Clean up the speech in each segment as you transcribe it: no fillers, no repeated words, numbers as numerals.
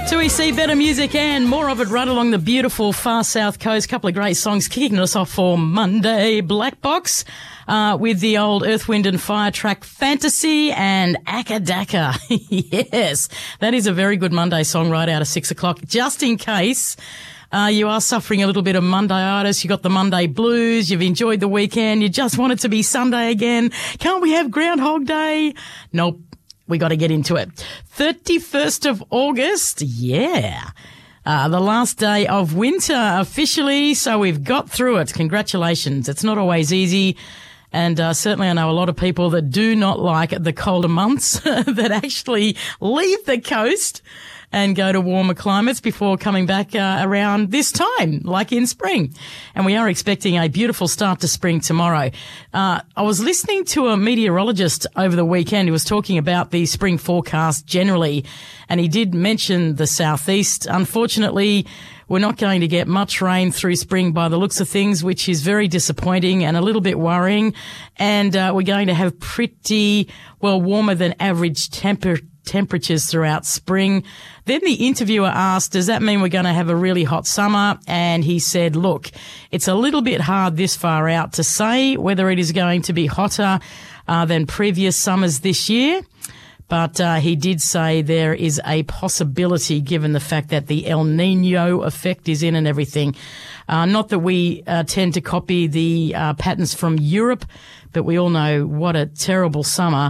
2EC, better music and more of it right along the beautiful far south coast. Couple of great songs kicking us off for Monday. Black Box with the old Earth, Wind and Fire track Fantasy and Akadaka. Yes, that is a very good Monday song right out of 6 o'clock. Just in case you are suffering a little bit of Monday-itis, you got the Monday blues, you've enjoyed the weekend, you just want it to be Sunday again. Can't we have Groundhog Day? Nope. We got to get into it. 31st of August, yeah. The last day of winter officially, so we've got through it. Congratulations. It's not always easy. And certainly I know a lot of people that do not like the colder months that actually leave the coast and go to warmer climates before coming back around this time, like in spring. And we are expecting a beautiful start to spring tomorrow. I was listening to a meteorologist over the weekend who was talking about the spring forecast generally, and he did mention the southeast. Unfortunately, we're not going to get much rain through spring by the looks of things, which is very disappointing and a little bit worrying. And we're going to have pretty, well, warmer than average temperatures throughout spring. Then the interviewer asked, does that mean we're going to have a really hot summer? And he said, look, it's a little bit hard this far out to say whether it is going to be hotter than previous summers this year. But he did say there is a possibility given the fact that the El Nino effect is in and everything. Not that we tend to copy the patterns from Europe, but we all know what a terrible summer.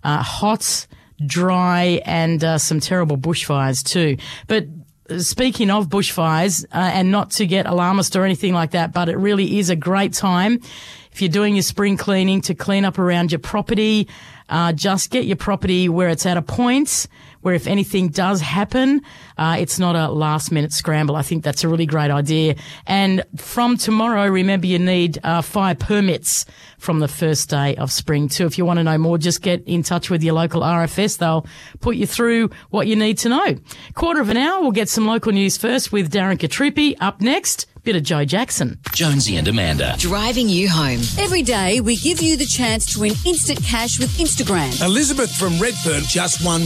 Hot, dry, and some terrible bushfires too. But speaking of bushfires, and not to get alarmist or anything like that, but it really is a great time if you're doing your spring cleaning to clean up around your property. Just get your property where it's at a point where if anything does happen, it's not a last-minute scramble. I think that's a really great idea. And from tomorrow, remember you need fire permits from the first day of spring too. If you want to know more, just get in touch with your local RFS. They'll put you through what you need to know. Quarter of an hour, we'll get some local news first with Darren Katrupi. Up next, bit of Joe Jackson. Jonesy and Amanda. Driving you home. Every day, we give you the chance to win instant cash with Instagram. Elizabeth from Redfern just won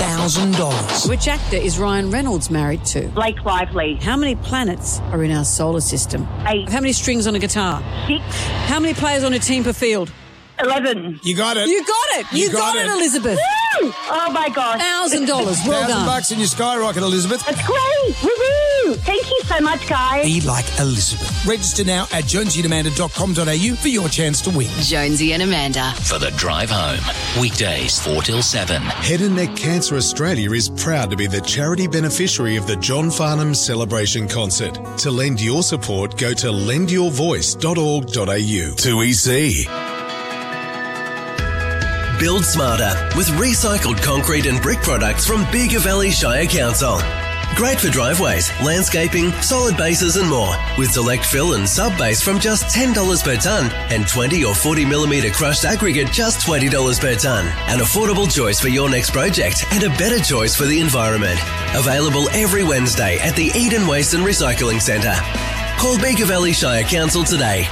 $1,000. Which actor is Ryan Reynolds married to? Blake Lively. How many planets are in our solar system? 8. How many strings on a guitar? 6. How many players on a team per field? 11. You got it. You got it. You got it, Elizabeth. Woo! Oh my gosh. $1,000. Well done. $1,000 in your skyrocket, Elizabeth. That's great. Woohoo! Thank you so much, guys. Be like Elizabeth. Register now at jonesyandamanda.com.au for your chance to win. Jonesy and Amanda. For the drive home. Weekdays 4 till 7. Head and Neck Cancer Australia is proud to be the charity beneficiary of the John Farnham Celebration Concert. To lend your support, go to lendyourvoice.org.au. 2EC. Build smarter with recycled concrete and brick products from Bega Valley Shire Council. Great for driveways, landscaping, solid bases and more. With select fill and sub base from just $10 per tonne and 20 or 40 millimetre crushed aggregate just $20 per tonne. An affordable choice for your next project and a better choice for the environment. Available every Wednesday at the Eden Waste and Recycling Centre. Call Bega Valley Shire Council today.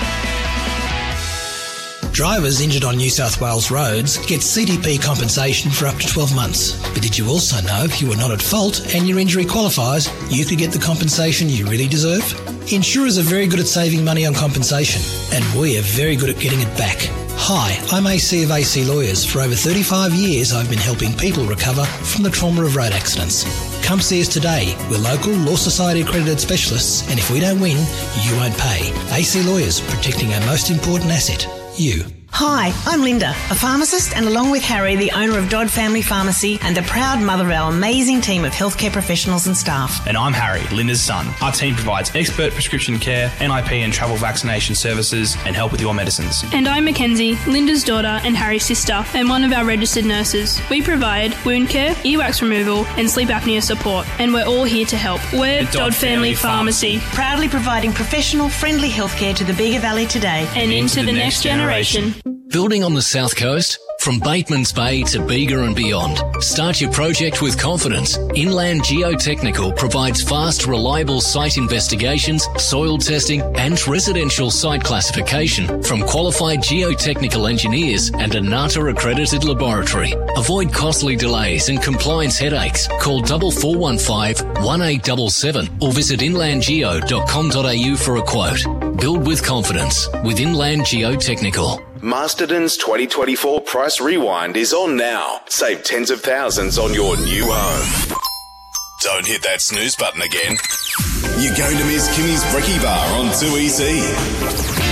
Drivers injured on New South Wales roads get CTP compensation for up to 12 months. But did you also know if you were not at fault and your injury qualifies, you could get the compensation you really deserve? Insurers are very good at saving money on compensation, and we are very good at getting it back. Hi, I'm AC of AC Lawyers. For over 35 years, I've been helping people recover from the trauma of road accidents. Come see us today. We're local Law Society accredited specialists, and if we don't win, you won't pay. AC Lawyers, protecting our most important asset, you. Hi, I'm Linda, a pharmacist, and along with Harry, the owner of Dodd Family Pharmacy and the proud mother of our amazing team of healthcare professionals and staff. And I'm Harry, Linda's son. Our team provides expert prescription care, NIP and travel vaccination services and help with your medicines. And I'm Mackenzie, Linda's daughter and Harry's sister, and one of our registered nurses. We provide wound care, earwax removal and sleep apnea support, and we're all here to help. We're Dodd Family Pharmacy. Proudly providing professional, friendly healthcare to the Bega Valley today. And into the next generation. Building on the South Coast? From Bateman's Bay to Bega and beyond, start your project with confidence. Inland Geotechnical provides fast, reliable site investigations, soil testing and residential site classification from qualified geotechnical engineers and a NATA-accredited laboratory. Avoid costly delays and compliance headaches. Call 4415 1877 or visit inlandgeo.com.au for a quote. Build with confidence with Inland Geotechnical. Masterton's 2024 Price Rewind is on now. Save tens of thousands on your new home. Don't hit that snooze button again. You're going to miss Kimmy's Brekkie Bar on 2EC.